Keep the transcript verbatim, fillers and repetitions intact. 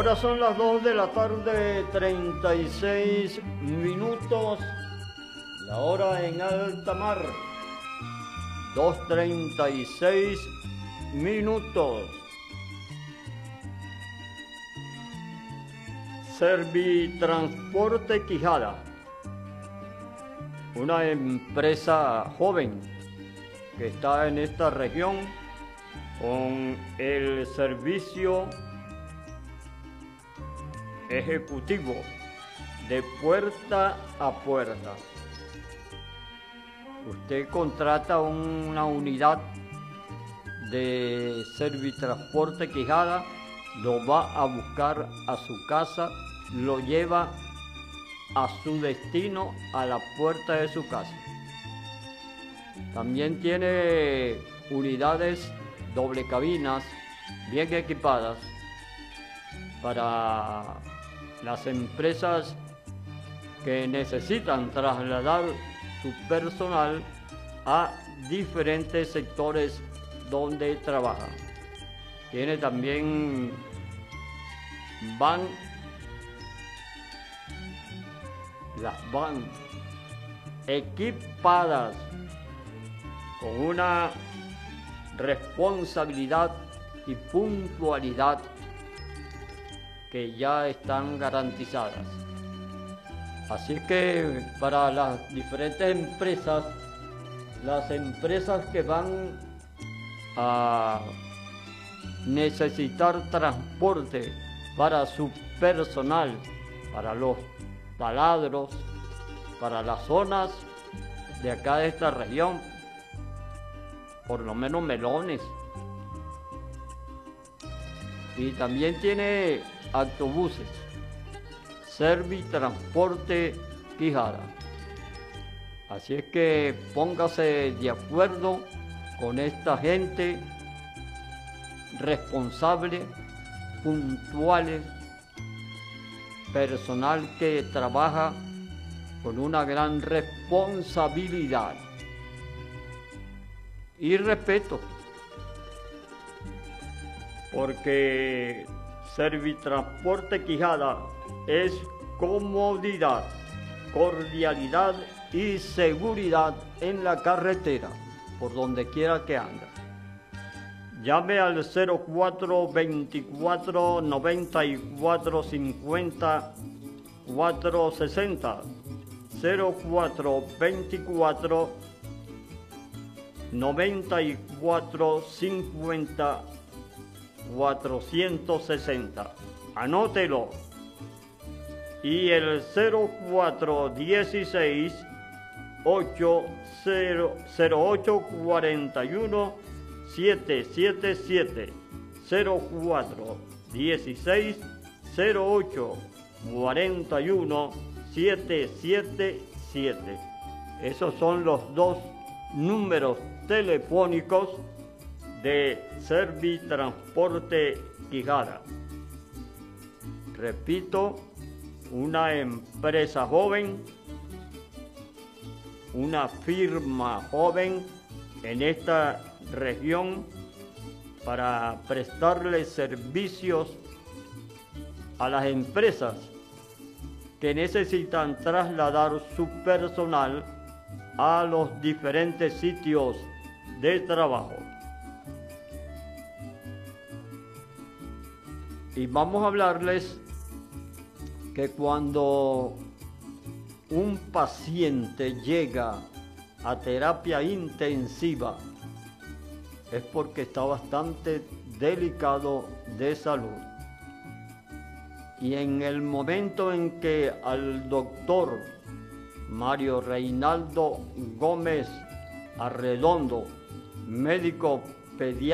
Ahora son las dos de la tarde, treinta y seis minutos, la hora en alta mar, dos treinta y seis minutos. Servitransporte Quijada, una empresa joven que está en esta región con el servicio ejecutivo de puerta a puerta. Usted contrata una unidad de Servitransporte Quijada, lo va a buscar a su casa, lo lleva a su destino, a la puerta de su casa. También tiene unidades doble cabinas bien equipadas para las empresas que necesitan trasladar su personal a diferentes sectores donde trabajan. Tiene también van, las van equipadas con una responsabilidad y puntualidad que ya están garantizadas. Así que para las diferentes empresas, las empresas que van a necesitar transporte para su personal, para los taladros, para las zonas de acá de esta región, por lo menos Melones, y también tiene autobuses, Servitransporte Quijada. Así es que póngase de acuerdo con esta gente responsable, puntuales, personal que trabaja con una gran responsabilidad y respeto, porque Servitransporte Quijada es comodidad, cordialidad y seguridad en la carretera, por donde quiera que anda. Llame al cero cuatro veinticuatro noventa y cuatro cincuenta cuatrocientos sesenta, cero cuatro veinticuatro noventa y cuatro cincuenta cuatrocientos sesenta. Anótelo. Y el cero cuatro dieciséis ocho cero ocho cuarenta y uno siete siete siete, cero cuatro dieciséis cero ocho cuarenta y uno siete siete siete. Esos son los dos números telefónicos de Servitransporte Quijada. Repito, una empresa joven, una firma joven en esta región para prestarle servicios a las empresas que necesitan trasladar su personal a los diferentes sitios de trabajo. Y vamos a hablarles que cuando un paciente llega a terapia intensiva es porque está bastante delicado de salud. Y en el momento en que al doctor Mario Reinaldo Gómez Arredondo, médico pediatra,